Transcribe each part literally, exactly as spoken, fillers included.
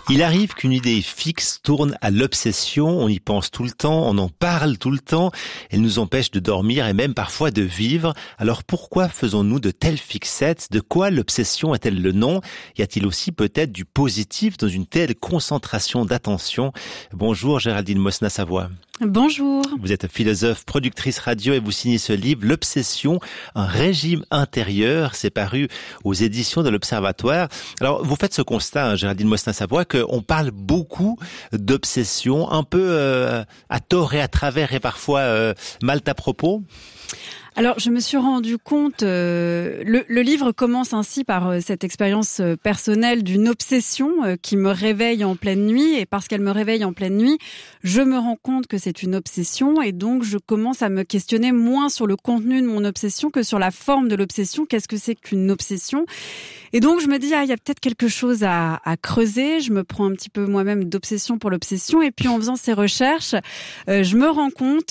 Il arrive qu'une idée fixe tourne à l'obsession, on y pense tout le temps, on en parle tout le temps, elle nous empêche de dormir et même parfois de vivre. Alors pourquoi faisons-nous de telles fixettes? De quoi l'obsession est-elle le nom? Y a-t-il aussi peut-être du positif dans une telle concentration d'attention? Bonjour Géraldine Mosna-Savoie. Bonjour. Vous êtes philosophe, productrice radio et vous signez ce livre, L'obsession, un régime intérieur. C'est paru aux éditions de l'Observatoire. Alors, vous faites ce constat, hein, Géraldine Mosna-Savoie, qu'on parle beaucoup d'obsession, un peu euh, à tort et à travers et parfois euh, mal à propos. Alors, je me suis rendu compte, euh, le, le livre commence ainsi par euh, cette expérience euh, personnelle d'une obsession euh, qui me réveille en pleine nuit. Et parce qu'elle me réveille en pleine nuit, je me rends compte que c'est une obsession. Et donc, je commence à me questionner moins sur le contenu de mon obsession que sur la forme de l'obsession. Qu'est-ce que c'est qu'une obsession? Et donc, je me dis, ah, il y a peut-être quelque chose à, à creuser. Je me prends un petit peu moi-même d'obsession pour l'obsession. Et puis, en faisant ces recherches, euh, je me rends compte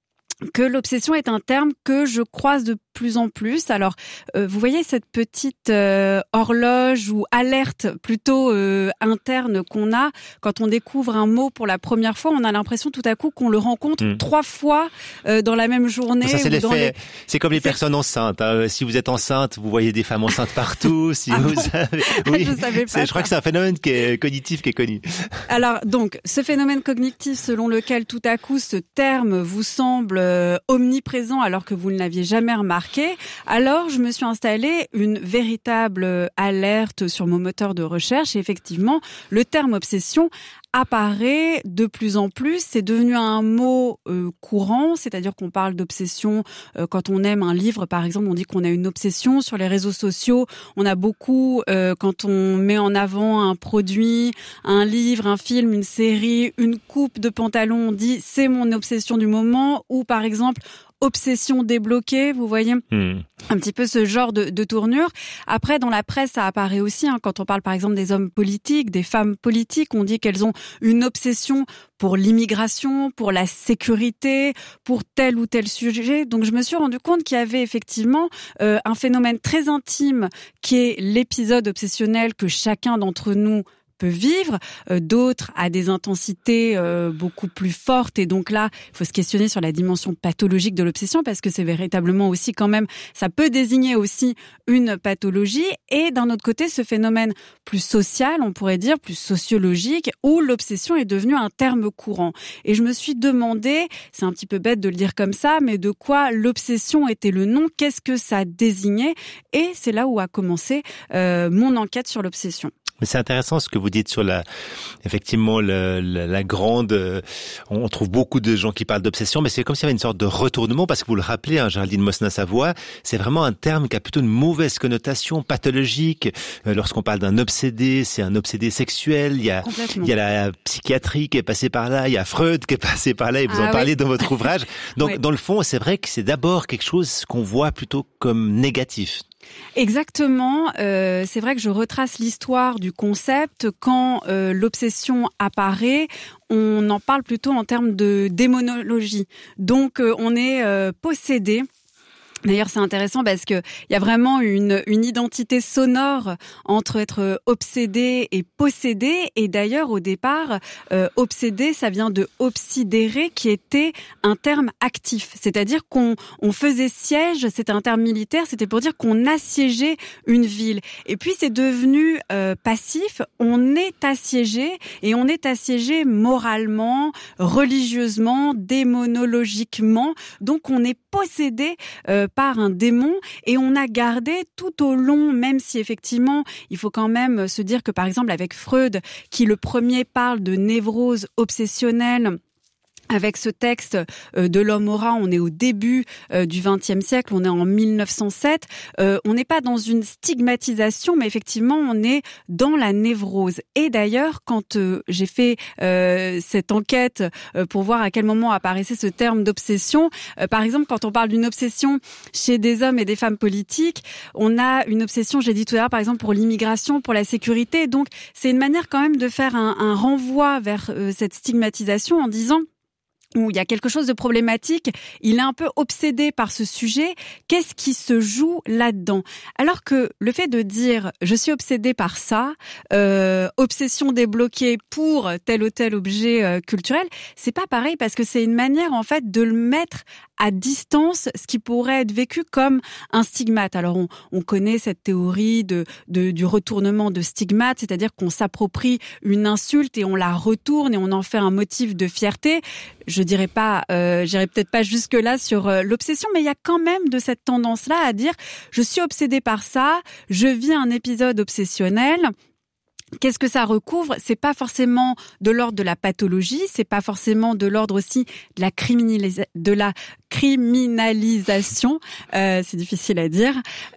que l'obsession est un terme que je croise de plus en plus. Alors, euh, vous voyez cette petite euh, horloge ou alerte plutôt euh, interne qu'on a quand on découvre un mot pour la première fois. On a l'impression tout à coup qu'on le rencontre mmh. trois fois euh, dans la même journée. Ça, c'est ou l'effet. Dans les... C'est comme les c'est... personnes enceintes. Hein. Si vous êtes enceinte, vous voyez des femmes enceintes partout. Si ah vous bon avez... oui, je savais pas je crois que c'est un phénomène qui est cognitif qui est connu. Alors, donc, ce phénomène cognitif selon lequel tout à coup ce terme vous semble euh, omniprésent alors que vous ne l'aviez jamais remarqué. Alors, je me suis installé une véritable alerte sur mon moteur de recherche et effectivement, le terme obsession apparaît de plus en plus. C'est devenu un mot euh, courant, c'est-à-dire qu'on parle d'obsession euh, quand on aime un livre, par exemple, on dit qu'on a une obsession. Sur les réseaux sociaux, on a beaucoup, euh, quand on met en avant un produit, un livre, un film, une série, une coupe de pantalon, on dit c'est mon obsession du moment. Ou par exemple, obsession débloquée, vous voyez, mmh. un petit peu ce genre de, de tournure. Après, dans la presse, ça apparaît aussi. Hein, quand on parle, par exemple, des hommes politiques, des femmes politiques, on dit qu'elles ont une obsession pour l'immigration, pour la sécurité, pour tel ou tel sujet. Donc, je me suis rendu compte qu'il y avait effectivement euh, un phénomène très intime qui est l'épisode obsessionnel que chacun d'entre nous peut vivre, euh, d'autres à des intensités euh, beaucoup plus fortes. Et donc là, il faut se questionner sur la dimension pathologique de l'obsession parce que c'est véritablement aussi quand même, ça peut désigner aussi une pathologie. Et d'un autre côté, ce phénomène plus social, on pourrait dire, plus sociologique, où l'obsession est devenue un terme courant. Et je me suis demandé, c'est un petit peu bête de le dire comme ça, mais de quoi l'obsession était le nom, qu'est-ce que ça désignait? Et c'est là où a commencé euh, mon enquête sur l'obsession. Mais c'est intéressant ce que vous dites sur la, effectivement, la, la, la grande, euh, on trouve beaucoup de gens qui parlent d'obsession, mais c'est comme s'il y avait une sorte de retournement, parce que vous le rappelez, hein, Géraldine Mosna-Savoie, c'est vraiment un terme qui a plutôt une mauvaise connotation pathologique. Euh, lorsqu'on parle d'un obsédé, c'est un obsédé sexuel, il y a, il y a la psychiatrie qui est passée par là, il y a Freud qui est passé par là, et vous ah, en parlez oui. dans votre ouvrage. Donc, oui. dans le fond, c'est vrai que c'est d'abord quelque chose qu'on voit plutôt comme négatif. Exactement. Euh, c'est vrai que je retrace l'histoire du concept. Quand euh, l'obsession apparaît, on en parle plutôt en termes de démonologie. Donc, euh, on est euh, possédé. D'ailleurs, c'est intéressant parce que il y a vraiment une une identité sonore entre être obsédé et possédé. Et d'ailleurs, au départ, euh, obsédé, ça vient de obsidérer, qui était un terme actif. C'est-à-dire qu'on on faisait siège. C'était un terme militaire. C'était pour dire qu'on assiégeait une ville. Et puis, c'est devenu euh, passif. On est assiégé et on est assiégé moralement, religieusement, démonologiquement. Donc, on est possédé euh, par un démon et on a gardé tout au long, même si effectivement, il faut quand même se dire que par exemple avec Freud, qui le premier parle de névrose obsessionnelle, avec ce texte euh, de l'homme au rat, on est au début euh, du vingtième siècle, on est en mille neuf cent sept. Euh, on n'est pas dans une stigmatisation, mais effectivement, on est dans la névrose. Et d'ailleurs, quand euh, j'ai fait euh, cette enquête euh, pour voir à quel moment apparaissait ce terme d'obsession, euh, par exemple, quand on parle d'une obsession chez des hommes et des femmes politiques, on a une obsession, j'ai dit tout à l'heure, par exemple, pour l'immigration, pour la sécurité. Donc, c'est une manière quand même de faire un, un renvoi vers euh, cette stigmatisation en disant où il y a quelque chose de problématique, il est un peu obsédé par ce sujet. Qu'est-ce qui se joue là-dedans? Alors que le fait de dire « je suis obsédé par ça euh, »,« obsession débloquée pour tel ou tel objet euh, culturel », c'est pas pareil parce que c'est une manière en fait de le mettre à distance, ce qui pourrait être vécu comme un stigmate. Alors on, on connaît cette théorie de, de du retournement de stigmate, c'est-à-dire qu'on s'approprie une insulte et on la retourne et on en fait un motif de fierté. Je dirais pas, euh, j'irai peut-être pas jusque là sur euh, l'obsession, mais il y a quand même de cette tendance-là à dire je suis obsédé par ça, je vis un épisode obsessionnel. Qu'est-ce que ça recouvre? C'est pas forcément de l'ordre de la pathologie, c'est pas forcément de l'ordre aussi de la criminalisa- de la criminalisation. Euh, c'est difficile à dire.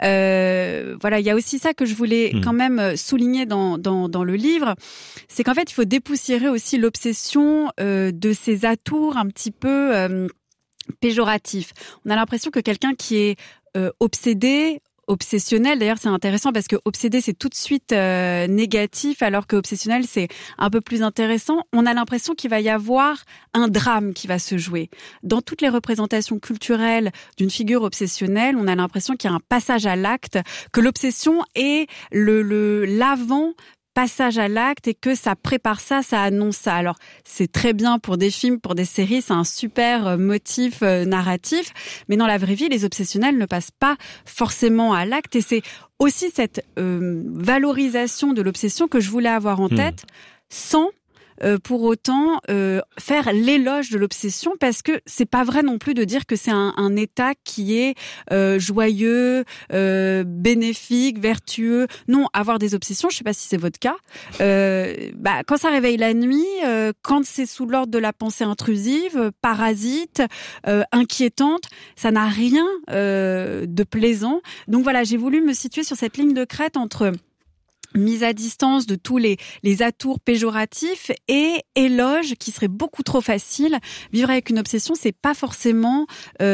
Euh, voilà, il y a aussi ça que je voulais mmh. quand même souligner dans dans dans le livre, c'est qu'en fait il faut dépoussiérer aussi l'obsession euh, de ses atours un petit peu euh, péjoratifs. On a l'impression que quelqu'un qui est euh, obsédé obsessionnel, d'ailleurs c'est intéressant parce que obsédé c'est tout de suite euh, négatif alors que obsessionnel c'est un peu plus intéressant. On a l'impression qu'il va y avoir un drame qui va se jouer. Dans toutes les représentations culturelles d'une figure obsessionnelle, on a l'impression qu'il y a un passage à l'acte, que l'obsession est le, le l'avant passage à l'acte et que ça prépare ça, ça annonce ça. Alors, c'est très bien pour des films, pour des séries, c'est un super motif euh, narratif, mais dans la vraie vie, les obsessionnels ne passent pas forcément à l'acte et c'est aussi cette euh, valorisation de l'obsession que je voulais avoir en tête mmh. sans Euh, pour autant euh, faire l'éloge de l'obsession parce que c'est pas vrai non plus de dire que c'est un, un état qui est euh, joyeux, euh, bénéfique, vertueux. Non, avoir des obsessions, je sais pas si c'est votre cas. Euh, bah quand ça réveille la nuit, euh, quand c'est sous l'ordre de la pensée intrusive, parasite, euh, inquiétante, ça n'a rien euh, de plaisant. Donc voilà, j'ai voulu me situer sur cette ligne de crête entre mise à distance de tous les, les atours péjoratifs et éloge qui serait beaucoup trop facile. Vivre avec une obsession, c'est pas forcément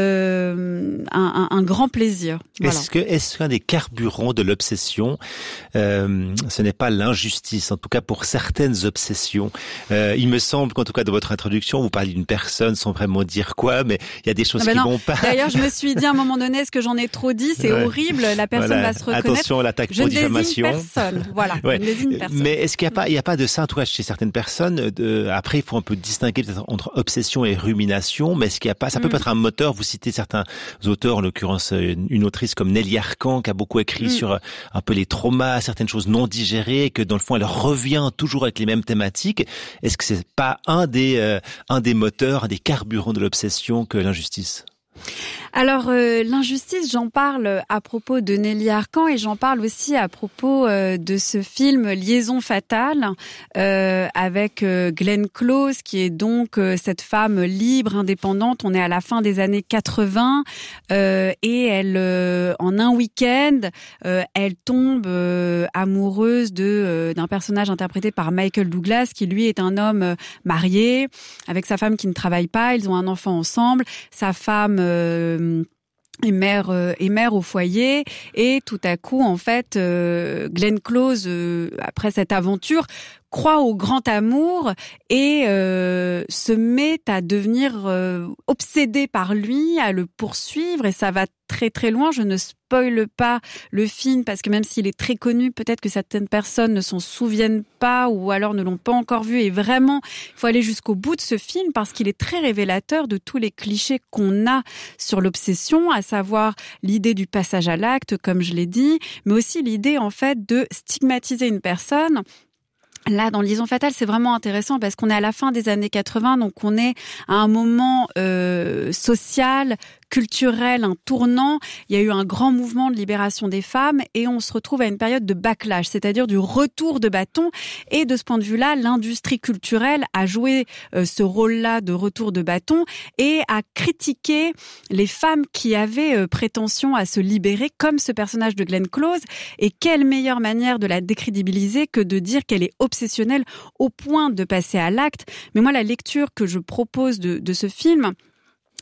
euh, un, un, un grand plaisir. Voilà. Est-ce que est-ce qu'un des carburants de l'obsession, euh, ce n'est pas l'injustice, en tout cas pour certaines obsessions. Euh, il me semble qu'en tout cas dans votre introduction, vous parlez d'une personne sans vraiment dire quoi, mais il y a des choses ah ben qui non. vont pas. D'ailleurs, je me suis dit à un moment donné, est-ce que j'en ai trop dit? C'est ouais. horrible, la personne voilà. va se reconnaître. Attention, l'attaque pour je diffamation. Ne désigne personne. Voilà, ouais. je ne désigne personne. Mais est-ce qu'il n'y a pas, il y a pas de ça, en tout cas chez certaines personnes. De, après, il faut un peu distinguer peut-être entre obsession et rumination. Mais est-ce qu'il n'y a pas, ça peut mm. être un moteur. Vous citez certains auteurs, en l'occurrence une, une autrice comme Nelly Arcan, qui a beaucoup écrit mm. sur un peu les traumas, certaines choses non digérées, et que dans le fond, elle revient toujours avec les mêmes thématiques. Est-ce que c'est pas un des, euh, un des moteurs, un des carburants de l'obsession que l'injustice? Alors, euh, l'injustice, j'en parle à propos de Nelly Arcan et j'en parle aussi à propos euh, de ce film Liaison fatale euh, avec euh, Glenn Close, qui est donc euh, cette femme libre, indépendante. On est à la fin des années quatre-vingts euh, et elle, euh, en un week-end, euh, elle tombe euh, amoureuse de euh, d'un personnage interprété par Michael Douglas, qui lui est un homme euh, marié avec sa femme qui ne travaille pas. Ils ont un enfant ensemble. Sa femme euh, et mère euh, et mère au foyer et tout à coup en fait euh, Glenn Close euh, après cette aventure croit au grand amour et euh, se met à devenir euh, obsédé par lui, à le poursuivre et ça va très très loin. Je ne spoile pas le film parce que même s'il est très connu, peut-être que certaines personnes ne s'en souviennent pas ou alors ne l'ont pas encore vu et vraiment, il faut aller jusqu'au bout de ce film parce qu'il est très révélateur de tous les clichés qu'on a sur l'obsession, à savoir l'idée du passage à l'acte, comme je l'ai dit, mais aussi l'idée en fait de stigmatiser une personne. Là, dans Liaison fatale, c'est vraiment intéressant parce qu'on est à la fin des années quatre-vingts, donc on est à un moment euh, social, culturel, un tournant. Il y a eu un grand mouvement de libération des femmes et on se retrouve à une période de backlash, c'est-à-dire du retour de bâton. Et de ce point de vue-là, l'industrie culturelle a joué euh, ce rôle-là de retour de bâton et a critiqué les femmes qui avaient euh, prétention à se libérer, comme ce personnage de Glenn Close. Et quelle meilleure manière de la décrédibiliser que de dire qu'elle est obsessionnelle au point de passer à l'acte. Mais moi, la lecture que je propose de, de ce film,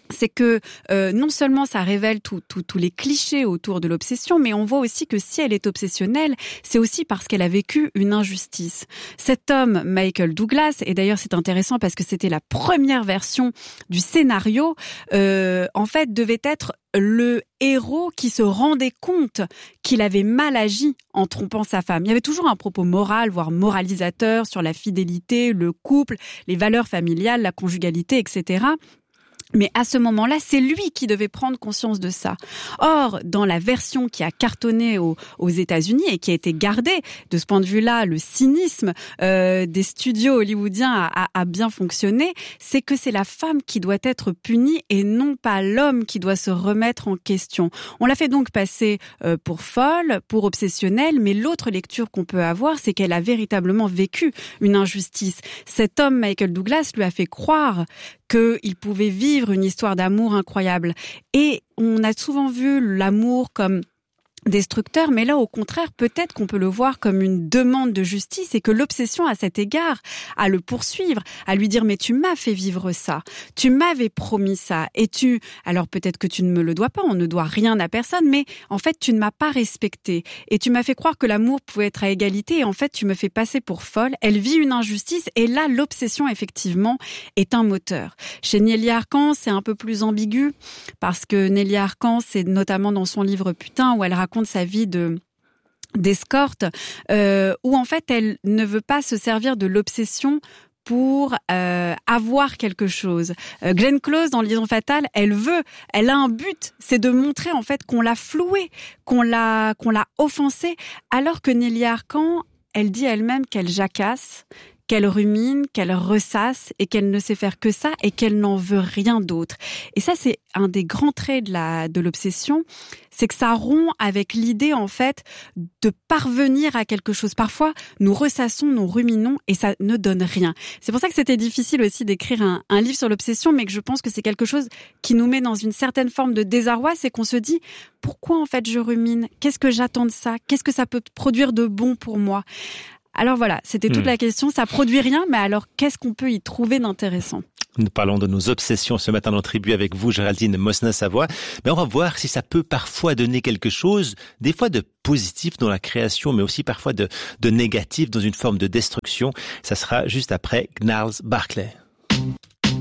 c'est que euh, non seulement ça révèle tous tout, tout les clichés autour de l'obsession, mais on voit aussi que si elle est obsessionnelle, c'est aussi parce qu'elle a vécu une injustice. Cet homme, Michael Douglas, et d'ailleurs c'est intéressant parce que c'était la première version du scénario, euh, en fait devait être le héros qui se rendait compte qu'il avait mal agi en trompant sa femme. Il y avait toujours un propos moral, voire moralisateur sur la fidélité, le couple, les valeurs familiales, la conjugalité, et cetera. Mais à ce moment-là, c'est lui qui devait prendre conscience de ça. Or, dans la version qui a cartonné aux, aux États-Unis et qui a été gardée, de ce point de vue-là, le cynisme euh, des studios hollywoodiens a, a, a bien fonctionné, c'est que c'est la femme qui doit être punie et non pas l'homme qui doit se remettre en question. On l'a fait donc passer euh, pour folle, pour obsessionnelle, mais l'autre lecture qu'on peut avoir, c'est qu'elle a véritablement vécu une injustice. Cet homme, Michael Douglas, lui a fait croire qu'il pouvait vivre une histoire d'amour incroyable. Et on a souvent vu l'amour comme destructeur, mais là, au contraire, peut-être qu'on peut le voir comme une demande de justice et que l'obsession à cet égard, à le poursuivre, à lui dire « mais tu m'as fait vivre ça, tu m'avais promis ça, et tu... alors peut-être que tu ne me le dois pas, on ne doit rien à personne, mais en fait, tu ne m'as pas respecté et tu m'as fait croire que l'amour pouvait être à égalité et en fait, tu me fais passer pour folle. » Elle vit une injustice et là, l'obsession, effectivement, est un moteur. Chez Nelly Arcan, c'est un peu plus ambigu parce que Nelly Arcan, c'est notamment dans son livre « Putain » où elle raconte sa vie de d'escorte, euh, où en fait elle ne veut pas se servir de l'obsession pour euh, avoir quelque chose. Euh, Glenn Close, dans Liaison fatale, elle veut, elle a un but, c'est de montrer en fait qu'on l'a flouée, qu'on l'a qu'on l'a offensée, alors que Nelly Arcan, elle dit elle-même qu'elle jacasse, qu'elle rumine, qu'elle ressasse et qu'elle ne sait faire que ça et qu'elle n'en veut rien d'autre. Et ça, c'est un des grands traits de la de l'obsession, c'est que ça rompt avec l'idée, en fait, de parvenir à quelque chose. Parfois, nous ressassons, nous ruminons et ça ne donne rien. C'est pour ça que c'était difficile aussi d'écrire un, un livre sur l'obsession, mais que je pense que c'est quelque chose qui nous met dans une certaine forme de désarroi, c'est qu'on se dit, pourquoi en fait je rumine ? Qu'est-ce que j'attends de ça ? Qu'est-ce que ça peut produire de bon pour moi ? Alors voilà, c'était toute mmh. la question. Ça produit rien, mais alors qu'est-ce qu'on peut y trouver d'intéressant ? Nous parlons de nos obsessions ce matin dans Tribu avec vous, Géraldine Mosna-Savoie. Mais on va voir si ça peut parfois donner quelque chose, des fois de positif dans la création, mais aussi parfois de, de négatif dans une forme de destruction. Ça sera juste après Gnarls Barclay.